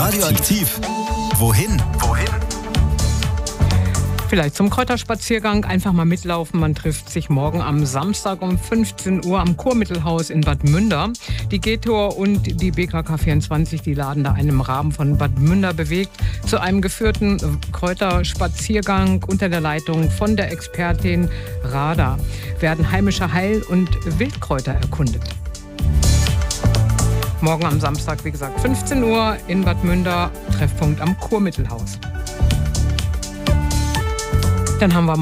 Radioaktiv. Wohin? Vielleicht zum Kräuterspaziergang, einfach mal mitlaufen. Man trifft sich morgen am Samstag um 15 Uhr am Kurmittelhaus in Bad Münder. Die G-Tor und die BKK 24, die laden da einen im Rahmen von Bad Münder bewegt zu einem geführten Kräuterspaziergang unter der Leitung von der Expertin Rada. Werden heimische Heil- und Wildkräuter erkundet. Morgen am Samstag, wie gesagt, 15 Uhr in Bad Münder, Treffpunkt am Kurmittelhaus. Dann haben wir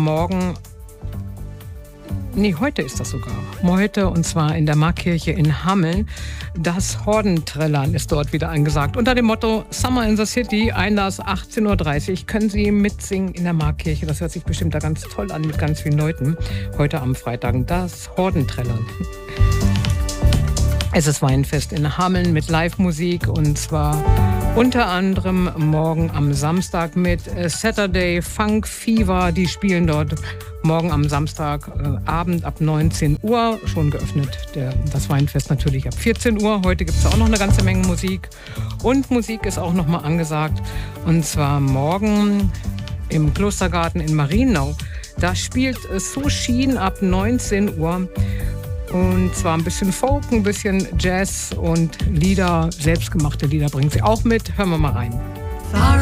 heute ist das sogar. Heute, und zwar in der Markkirche in Hameln. Das Hordenträllern ist dort wieder angesagt. Unter dem Motto Summer in the City, Einlass 18.30 Uhr. Können Sie mitsingen in der Markkirche. Das hört sich bestimmt da ganz toll an mit ganz vielen Leuten. Heute am Freitag das Hordenträllern. Es ist Weinfest in Hameln mit Live-Musik, und zwar unter anderem morgen am Samstag mit Saturday Funk Fever. Die spielen dort morgen am Samstagabend ab 19 Uhr. Schon geöffnet das Weinfest natürlich ab 14 Uhr. Heute gibt es auch noch eine ganze Menge Musik. Und Musik ist auch noch mal angesagt. Und zwar morgen im Klostergarten in Marienau. Da spielt Sushin ab 19 Uhr. Und zwar ein bisschen Folk, ein bisschen Jazz und Lieder, selbstgemachte Lieder bringen sie auch mit. Hören wir mal rein.